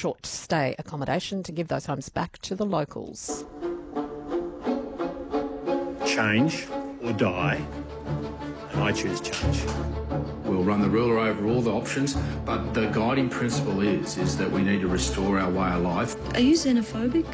short stay accommodation to give those homes back to the locals. Change or die, and I choose change. We'll run the ruler over all the options, but the guiding principle is that we need to restore our way of life. Are you xenophobic?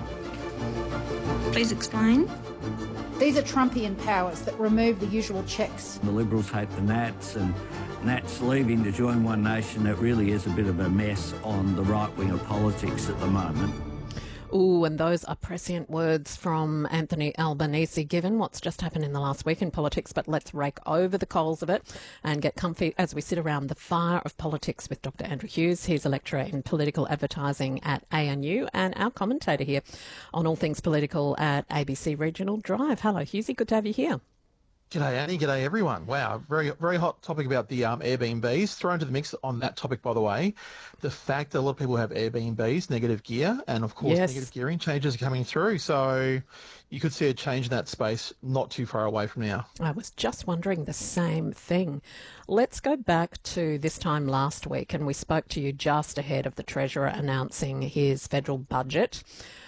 Please explain. These are Trumpian powers that remove the usual checks. The Liberals hate the Nats, and Nats leaving to join One Nation. It really is a bit of a mess on the right wing of politics at the moment. Ooh, and those are prescient words from Anthony Albanese, given what's just happened in the last week in politics. But let's rake over the coals of it and get comfy as we sit around the fire of politics with Dr. Andrew Hughes. He's a lecturer in political advertising at ANU and our commentator here on all things political at ABC Regional Drive. Hello, Hughesy. Good to have you here. G'day, Annie. G'day, everyone. Wow, very, very hot topic about the Airbnbs. Thrown into the mix on that topic, by the way, the fact that a lot of people have Airbnbs, negative gear, and of course, negative gearing changes are coming through. So you could see a change in that space not too far away from now. I was just wondering the same thing. Let's go back to this time last week, and we spoke to you just ahead of the Treasurer announcing his federal budget.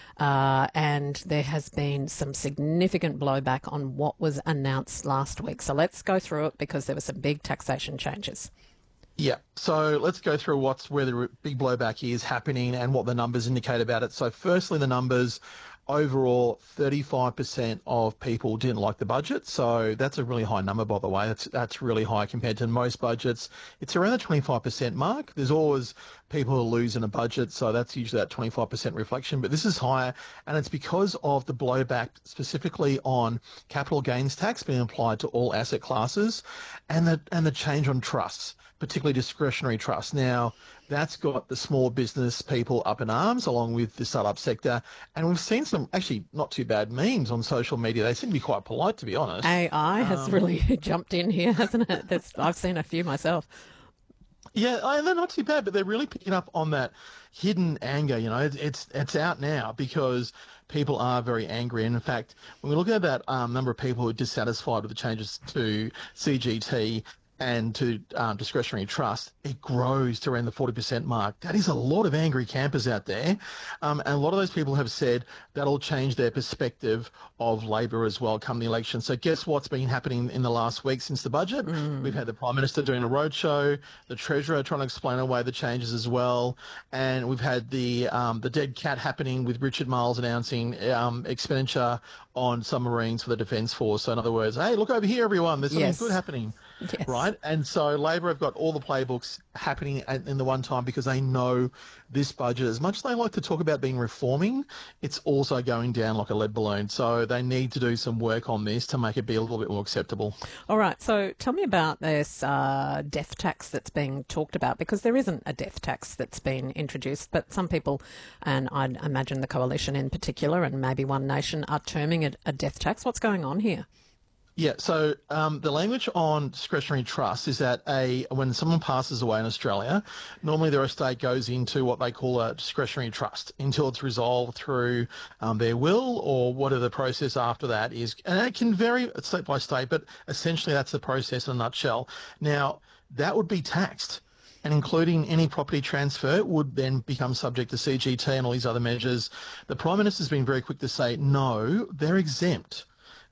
And there has been some significant blowback on what was announced last week. So let's go through it because there were some big taxation changes. Yeah, so let's go through where the big blowback is happening and what the numbers indicate about it. So firstly, the numbers. Overall, 35% of people didn't like the budget. So that's a really high number, by the way. That's really high compared to most budgets. It's around the 25% mark. There's always people who lose in a budget, so that's usually that 25% reflection. But this is higher, and it's because of the blowback specifically on capital gains tax being applied to all asset classes and the change on trusts, particularly discretionary trusts. Now, that's got the small business people up in arms along with the startup sector. And we've seen some actually not too bad memes on social media. They seem to be quite polite, to be honest. AI has really jumped in here, hasn't it? I've seen a few myself. Yeah, they're not too bad, but they're really picking up on that hidden anger. You know, it's out now because people are very angry. And in fact, when we look at that number of people who are dissatisfied with the changes to CGT and to discretionary trust, it grows to around the 40% mark. That is a lot of angry campers out there. And a lot of those people have said that'll change their perspective of Labor as well come the election. So guess what's been happening in the last week since the budget? We've had the Prime Minister doing a roadshow, the Treasurer trying to explain away the changes as well, and we've had the dead cat happening with Richard Marles announcing expenditure on submarines for the Defence Force. So in other words, hey, look over here, everyone, there's something good happening. Yes. Right? And so Labor have got all the playbooks happening in the one time because they know this budget, as much as they like to talk about being reforming, it's also going down like a lead balloon. So they need to do some work on this to make it be a little bit more acceptable. All right. So tell me about this death tax that's being talked about, because there isn't a death tax that's been introduced, but some people, and I'd imagine the Coalition in particular and maybe One Nation, are terming it a death tax. What's going on here? Yeah, so the language on discretionary trust is that when someone passes away in Australia, normally their estate goes into what they call a discretionary trust until it's resolved through their will or whatever the process after that is. And it can vary state by state, but essentially that's the process in a nutshell. Now, that would be taxed, and including any property transfer would then become subject to CGT and all these other measures. The Prime Minister's been very quick to say, no, they're exempt.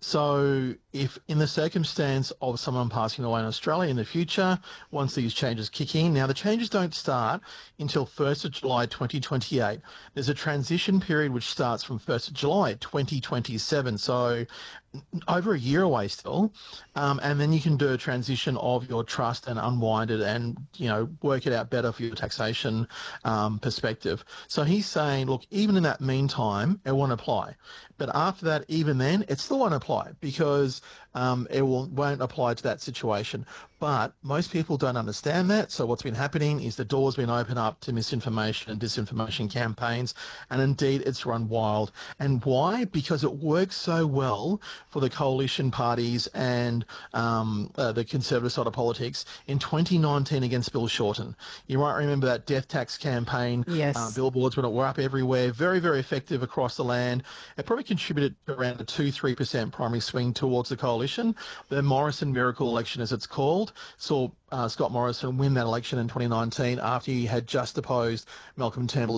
So if in the circumstance of someone passing away in Australia in the future, once these changes kick in, now the changes don't start until 1st of July 2028. There's a transition period which starts from 1st of July 2027, so over a year away still, and then you can do a transition of your trust and unwind it and, you know, work it out better for your taxation perspective. So he's saying, look, even in that meantime, it won't apply. But after that, even then, it still won't apply because it won't apply to that situation. But most people don't understand that. So what's been happening is the door's been opened up to misinformation and disinformation campaigns. And indeed, it's run wild. And why? Because it works so well for the coalition parties and the Conservative side of politics in 2019 against Bill Shorten. You might remember that death tax campaign. Yes. Billboards when it were up everywhere. Very, very effective across the land. It probably contributed to around a 2-3% primary swing towards the coalition. The Morrison miracle election, as it's called, saw Scott Morrison win that election in 2019 after he had just opposed Malcolm Turnbull